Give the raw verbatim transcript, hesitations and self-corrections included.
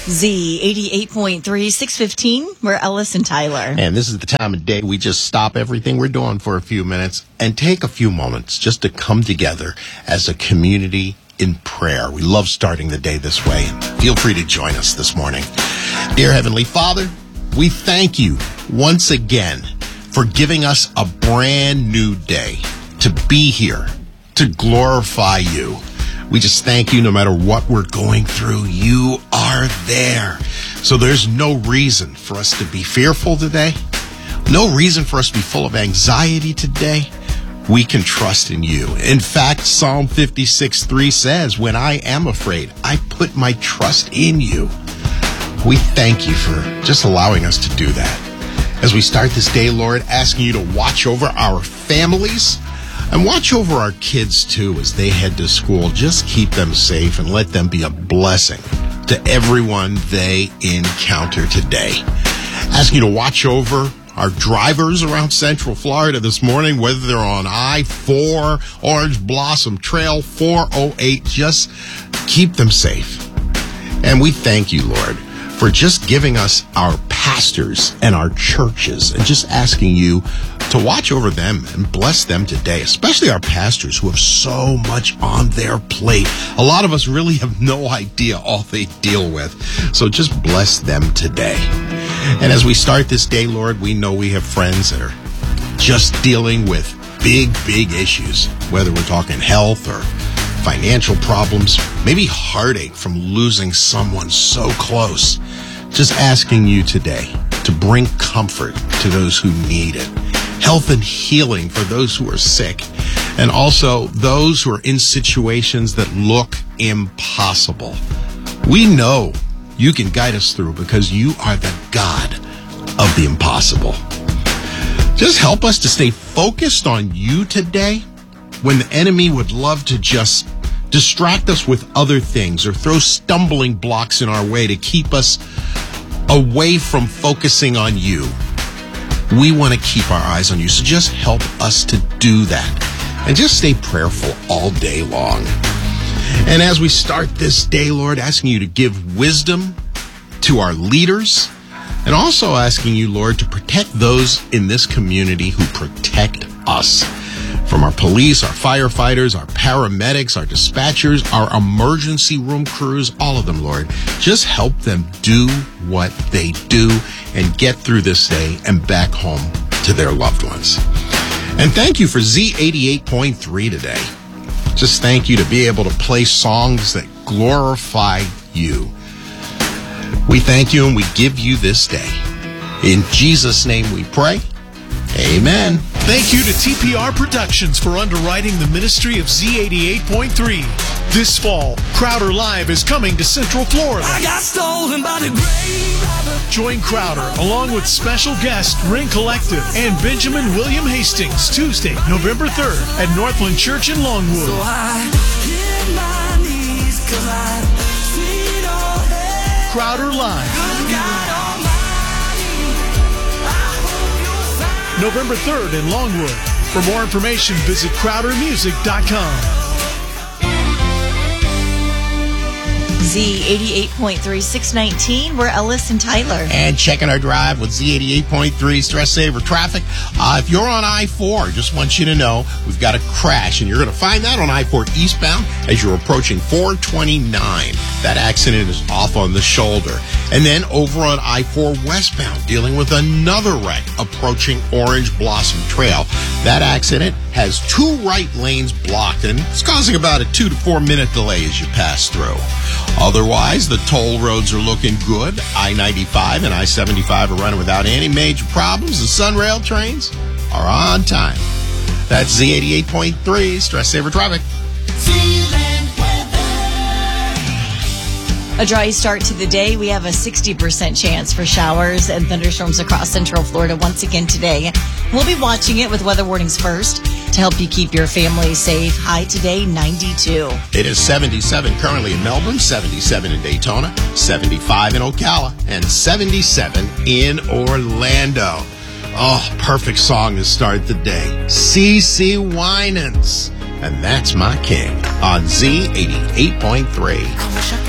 Z eighty-eight point three, six fifteen, we're Ellis and Tyler. And this is the time of day we just stop everything we're doing for a few minutes and take a few moments just to come together as a community in prayer. We love starting the day this way. Feel free to join us this morning. Dear Heavenly Father, we thank you once again for giving us a brand new day to be here, to glorify you. We just thank you no matter what we're going through, you are there. So there's no reason for us to be fearful today. No reason for us to be full of anxiety today. We can trust in you. In fact, Psalm fifty-six three says, when I am afraid, I put my trust in you. We thank you for just allowing us to do that. As we start this day, Lord, asking you to watch over our families and watch over our kids, too, as they head to school. Just keep them safe and let them be a blessing to everyone they encounter today. Asking you to watch over our drivers around Central Florida this morning, whether they're on I four, Orange Blossom Trail, four oh eight. Just keep them safe. And we thank you, Lord, for just giving us our pastors and our churches and just asking you to watch over them and bless them today, especially our pastors who have so much on their plate. A lot of us really have no idea all they deal with. So just bless them today. And as we start this day, Lord, we know we have friends that are just dealing with big, big issues, whether we're talking health or financial problems, maybe heartache from losing someone so close. Just asking you today to bring comfort to those who need it, health and healing for those who are sick, and also those who are in situations that look impossible. We know you can guide us through because you are the God of the impossible. Just help us to stay focused on you today when the enemy would love to just distract us with other things or throw stumbling blocks in our way to keep us away from focusing on you. We want to keep our eyes on you, so just help us to do that and just stay prayerful all day long. And as we start this day, Lord, asking you to give wisdom to our leaders and also asking you, Lord, to protect those in this community who protect us. From our police, our firefighters, our paramedics, our dispatchers, our emergency room crews, all of them, Lord. Just help them do what they do and get through this day and back home to their loved ones. And thank you for Z eighty-eight point three today. Just thank you to be able to play songs that glorify you. We thank you and we give you this day. In Jesus' name we pray. Amen. Thank you to T P R Productions for underwriting the ministry of Z eighty-eight point three. This fall, Crowder Live is coming to Central Florida. I got stolen by the grave robber. Join Crowder along with special guest Ring Collective and Benjamin William Hastings Tuesday, November third at Northland Church in Longwood. So I hit my knees 'cause I see no head. Crowder Live. Good God Almighty, I hope you'll find November third in Longwood. For more information, visit crowder music dot com. Z eighty-eight point three, six nineteen, we're Ellis and Tyler. And checking our drive with Z eighty-eight point three Stress Saver Traffic. Uh, if you're on I four, just want you to know we've got a crash, and you're going to find that on I four eastbound as you're approaching four twenty-nine. That accident is off on the shoulder. And then over on I four westbound, dealing with another wreck approaching Orange Blossom Trail. That accident has two right lanes blocked, and it's causing about a two to four minute delay as you pass through. Otherwise, the toll roads are looking good. I ninety-five and I seventy-five are running without any major problems. The Sunrail trains are on time. That's Z eighty-eight point three Stress Saver Traffic. A dry start to the day. We have a sixty percent chance for showers and thunderstorms across Central Florida once again today. We'll be watching it with weather warnings first to help you keep your family safe. High today, ninety-two. It is seventy-seven currently in Melbourne, seventy-seven in Daytona, seventy-five in Ocala, and seventy-seven in Orlando. Oh, perfect song to start the day. C C Winans. And that's my king on Z eighty-eight point three.